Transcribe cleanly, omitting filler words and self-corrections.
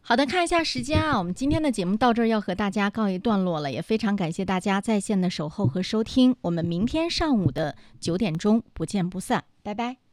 好的，看一下时间啊，我们今天的节目到这儿要和大家告一段落了，也非常感谢大家在线的守候和收听，我们明天上午的9点钟不见不散，拜拜。